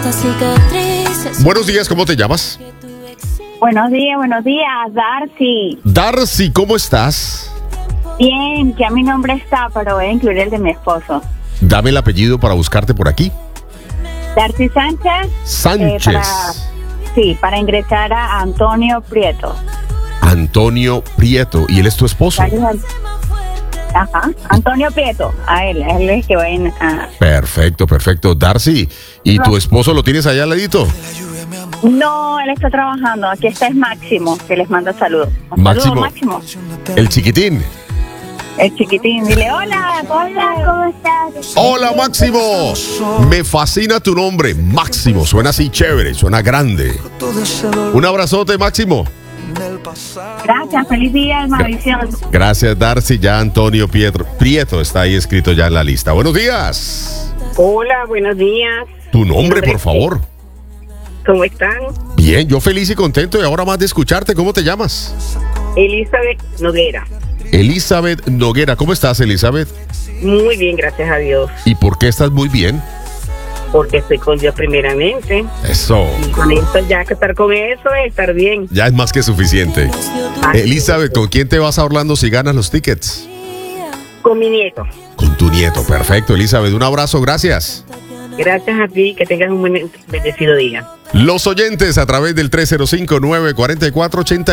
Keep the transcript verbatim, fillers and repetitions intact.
Buenos días, ¿cómo te llamas? Buenos días, buenos días, Darcy. Darcy, ¿cómo estás? Bien, ya mi nombre está, pero voy a incluir el de mi esposo. Dame el apellido para buscarte por aquí. Darcy Sánchez. Sánchez. Eh, para, sí, para ingresar a Antonio Prieto. Antonio Prieto. ¿Y él es tu esposo? Ajá, Antonio Prieto. A él, a él es que ven a... Perfecto, perfecto. Darcy, ¿y tu esposo lo tienes allá al ladito? No, él está trabajando. Aquí está es Máximo, que les manda saludos. Máximo. Saludos, Máximo. El chiquitín. El chiquitín. Dile, hola, hola, ¿cómo estás? Hola, Máximo. Me fascina tu nombre, Máximo. Suena así chévere, suena grande. Un abrazote, Máximo. Gracias, feliz día, maravilloso. Gracias, Darcy. Ya Antonio Pietro, Prieto está ahí escrito ya en la lista. Buenos días. Hola, buenos días. Tu nombre, por favor. ¿Cómo están? Bien, yo feliz y contento y ahora más de escucharte. ¿Cómo te llamas? Elizabeth Noguera. Elizabeth Noguera. ¿Cómo estás, Elizabeth? Muy bien, gracias a Dios. ¿Y por qué estás muy bien? Porque estoy con Dios primeramente. Eso. Y con eso, ya que estar con eso es estar bien. Ya es más que suficiente. Elizabeth, ¿con quién te vas a Orlando si ganas los tickets? Con mi nieto. Con tu nieto. Perfecto, Elizabeth. Un abrazo, gracias. Gracias a ti, que tengas un buen, bendecido día. Los oyentes a través del tres cero cinco, nueve cuatro cuatro, ocho